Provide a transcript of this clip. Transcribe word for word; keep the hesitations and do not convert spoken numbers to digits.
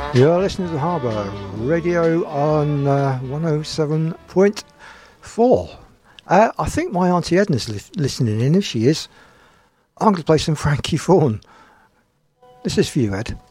You're listening to the Harbour Radio on uh, one oh seven point four. Uh, I think my Auntie Edna's li- listening in. If she is, I'm going to play some Frankie Vaughan. This is for you, Ed.